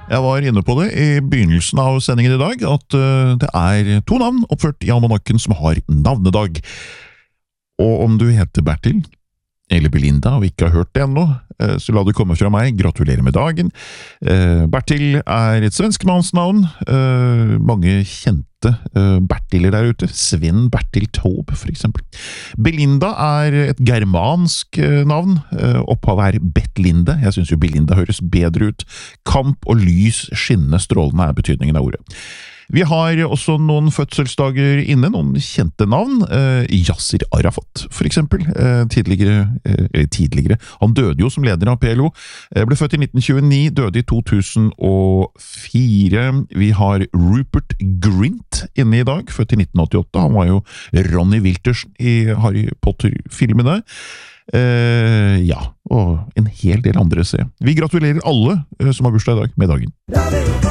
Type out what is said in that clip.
Jeg var inne på det i begynnelsen av sendingen i dag, at det er 2 navn oppført i almanakken som har navnedag. Og om du heter Bertil eller Belinda og ikke har hørt det ennå, så la det komme fra meg. Gratulerer med dagen. Bertil er et svenskmannsnavn. Mange kjente Bertiler der ute. Sven Bertil Taube, for eksempel. Belinda er et germansk navn. Opphavet er Bettlinde. Jeg synes jo Belinda høres bedre ut. Kamp og lys, skinnende, strålende er betydningen av ordet. Vi har også noen fødselsdager inne, noen kjente navn. Yasser Arafat, for eksempel. Tidligere. Han døde jo som leder av PLO. Ble født i 1929, døde i 2004. Vi har Rupert Grint inne i dag, født i 1988. Han var jo Ronny Wiltersen i Harry Potter-filmene. Ja, og en hel del andre se. Vi gratulerer alle som har bursdag i dag med dagen.